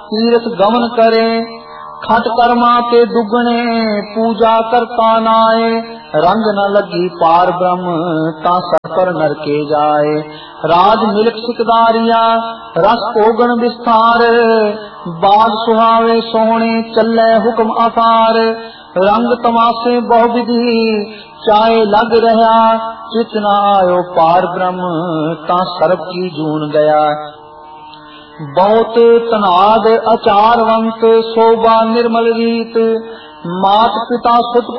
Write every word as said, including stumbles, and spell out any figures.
तीर्थ गमन करे। खट कर्मा ते दुगने पूजा करता नाए। रंग न लगी पार ब्रह्म ता सर पर नरके जाए। राज मिल्क सिकदारिया रस ओगण विस्तार। बाग सुहावे सोहने चले हुक्म अपार। रंग तमाशे बहु विधि चाहे लग रहा। चित न आयो पार ब्रह्म ता सर्प की जून गया। बहुत तनाद अचारवंत शोभा निर्मल रीत। मात पिता सुत